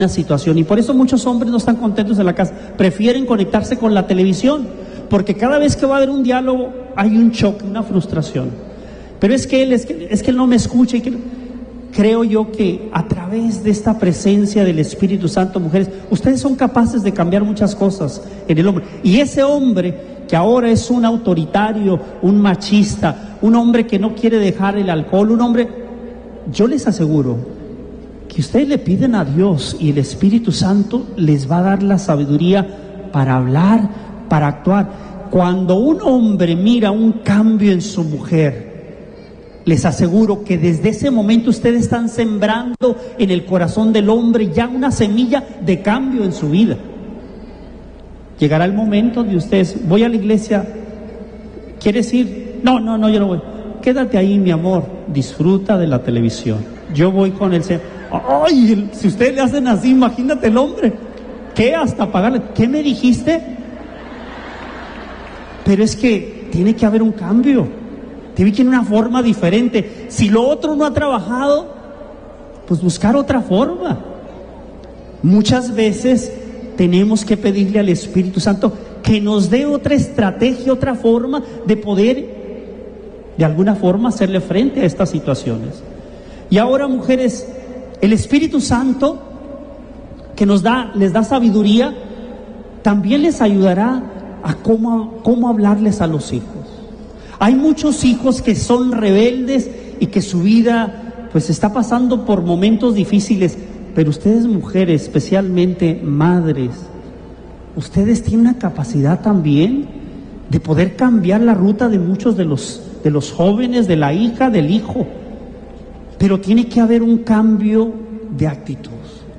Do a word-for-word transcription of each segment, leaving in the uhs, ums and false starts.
una situación, y por eso muchos hombres no están contentos en la casa, prefieren conectarse con la televisión, porque cada vez que va a haber un diálogo hay un choque, una frustración. Pero es que él, es que, es que él no me escucha. Y que, creo yo que a través de esta presencia del Espíritu Santo, mujeres, ustedes son capaces de cambiar muchas cosas en el hombre. Y ese hombre que ahora es un autoritario, un machista, un hombre que no quiere dejar el alcohol, un hombre, yo les aseguro que ustedes le piden a Dios y el Espíritu Santo les va a dar la sabiduría para hablar, para actuar. Cuando un hombre mira un cambio en su mujer, les aseguro que desde ese momento ustedes están sembrando en el corazón del hombre ya una semilla de cambio en su vida. Llegará el momento de ustedes, voy a la iglesia, ¿quieres ir? No, no, no, yo no voy. Quédate ahí, mi amor, disfruta de la televisión. Yo voy con el Señor. Ay, si ustedes le hacen así, imagínate el hombre. ¿Qué? Hasta pagarle. ¿Qué me dijiste? Pero es que tiene que haber un cambio. Tiene que haber una forma diferente. Si lo otro no ha trabajado, pues buscar otra forma. Muchas veces tenemos que pedirle al Espíritu Santo que nos dé otra estrategia, otra forma de poder, de alguna forma, hacerle frente a estas situaciones. Y ahora, mujeres, el Espíritu Santo que nos da, les da sabiduría, también les ayudará a cómo, cómo hablarles a los hijos. Hay muchos hijos que son rebeldes y que su vida pues está pasando por momentos difíciles, pero ustedes, mujeres, especialmente madres, ustedes tienen una capacidad también de poder cambiar la ruta de muchos de los, de los jóvenes, de la hija, del hijo. Pero tiene que haber un cambio de actitud,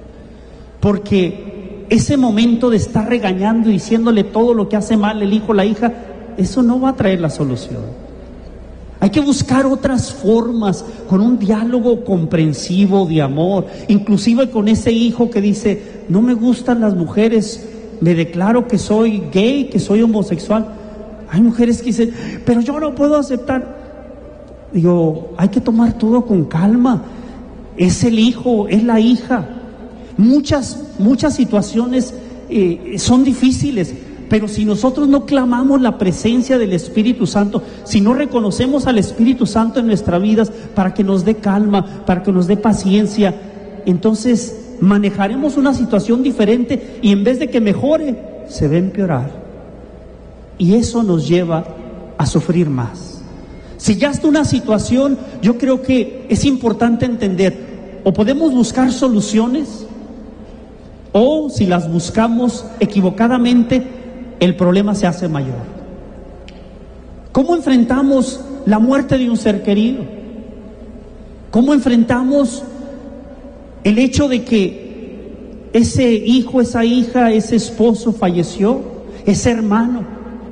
porque ese momento de estar regañando y diciéndole todo lo que hace mal el hijo, la hija, eso no va a traer la solución. Hay que buscar otras formas, con un diálogo comprensivo de amor, inclusive con ese hijo que dice, no me gustan las mujeres, me declaro que soy gay, que soy homosexual. Hay mujeres que dicen, pero yo no puedo aceptar. Digo, hay que tomar todo con calma. Es el hijo, es la hija. Muchas, muchas situaciones eh, son difíciles, pero si nosotros no clamamos la presencia del Espíritu Santo, si no reconocemos al Espíritu Santo en nuestras vidas para que nos dé calma, para que nos dé paciencia, entonces manejaremos una situación diferente y en vez de que mejore, se va a empeorar. Y eso nos lleva a sufrir más. Si ya está una situación, yo creo que es importante entender, o podemos buscar soluciones, o si las buscamos equivocadamente, el problema se hace mayor. ¿Cómo enfrentamos la muerte de un ser querido? ¿Cómo enfrentamos el hecho de que ese hijo, esa hija, ese esposo falleció, ese hermano?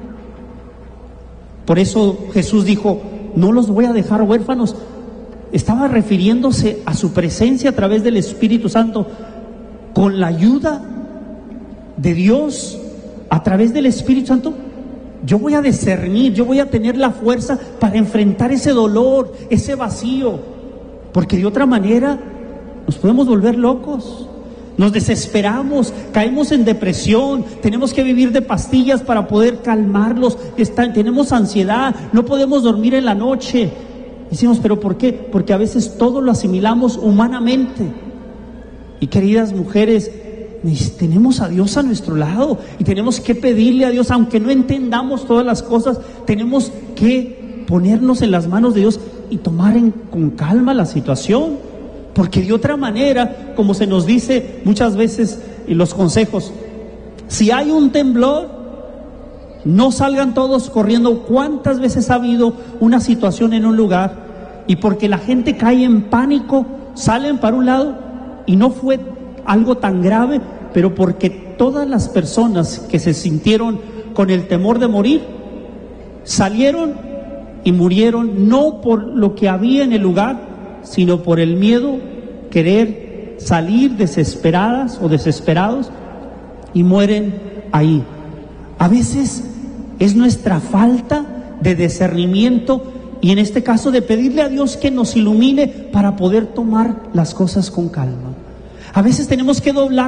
Por eso Jesús dijo, no los voy a dejar huérfanos. Estaba refiriéndose a su presencia a través del Espíritu Santo. Con la ayuda de Dios, a través del Espíritu Santo, yo voy a discernir, yo voy a tener la fuerza para enfrentar ese dolor, ese vacío, porque de otra manera nos podemos volver locos, nos desesperamos, caemos en depresión, tenemos que vivir de pastillas para poder calmarlos, está, tenemos ansiedad, no podemos dormir en la noche. Decimos, ¿pero por qué? Porque a veces todo lo asimilamos humanamente. Y queridas mujeres, tenemos a Dios a nuestro lado y tenemos que pedirle a Dios, aunque no entendamos todas las cosas, tenemos que ponernos en las manos de Dios y tomar en, con calma la situación, porque de otra manera, como se nos dice muchas veces en los consejos, si hay un temblor, no salgan todos corriendo. ¿Cuántas veces ha habido una situación en un lugar y porque la gente cae en pánico, salen para un lado y no fue algo tan grave, pero porque todas las personas que se sintieron con el temor de morir, salieron y murieron no por lo que había en el lugar, sino por el miedo, querer salir desesperadas o desesperados y mueren ahí. A veces es nuestra falta de discernimiento y en este caso de pedirle a Dios que nos ilumine para poder tomar las cosas con calma. A veces tenemos que doblar